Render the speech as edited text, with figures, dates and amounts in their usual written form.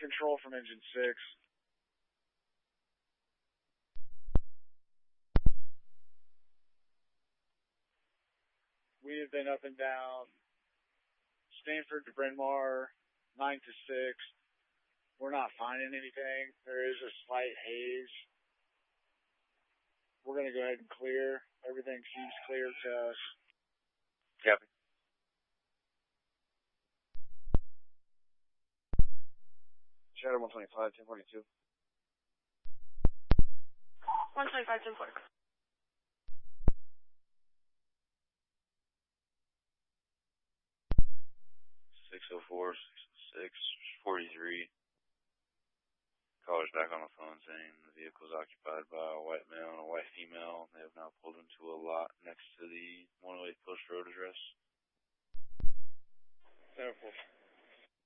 Control from engine 6. We have been up and down Stanford to Bryn Mawr, 9 to 6. We're not finding anything. There is a slight haze. We're going to go ahead and clear. Everything seems clear to us. Copy. Shadow 125, 1042. 125, 1040. 604, 606, 43. Caller's back on the phone saying the vehicle is occupied by a white male and a white female. They have now pulled into a lot next to the 108 Post Road address. 744.